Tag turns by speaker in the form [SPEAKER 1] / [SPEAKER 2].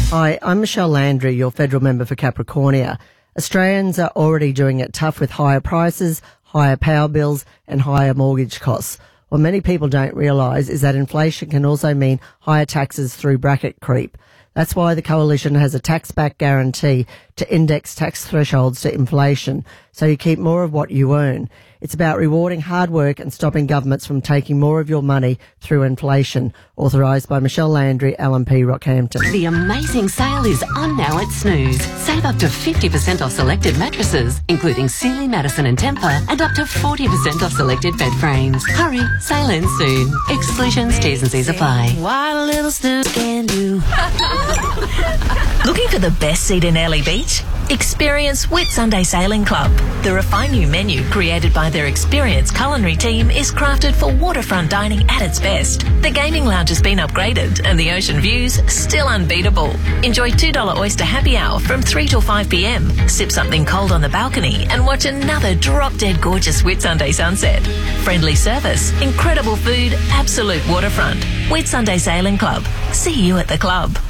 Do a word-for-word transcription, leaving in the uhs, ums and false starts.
[SPEAKER 1] Hi, I'm Michelle Landry, your federal member for Capricornia. Australians are already doing it tough with higher prices, higher power bills and higher mortgage costs. What many people don't realise is that inflation can also mean higher taxes through bracket creep. That's why the Coalition has a tax-back guarantee to index tax thresholds to inflation, so you keep more of what you earn. It's about rewarding hard work and stopping governments from taking more of your money through inflation. Authorised by Michelle Landry, L M P Rockhampton.
[SPEAKER 2] The amazing sale is on now at Snooze. Save up to fifty percent off selected mattresses, including Sealy, Madison and Tempur, and up to forty percent off selected bed frames. Hurry, sale ends soon. Exclusions, T's and C's apply.
[SPEAKER 3] What a little snooze can do.
[SPEAKER 4] Looking for the best seat in Early Beach? Experience Whitsunday Sailing Club. The refined new menu created by their experienced culinary team is crafted for waterfront dining at its best. The gaming lounge has been upgraded and the ocean views still unbeatable. Enjoy two dollars oyster happy hour from three till five p m. Sip something cold on the balcony and watch another drop-dead gorgeous Whitsunday sunset. Friendly service, incredible food, absolute waterfront. Whitsunday Sailing Club. See you at the club.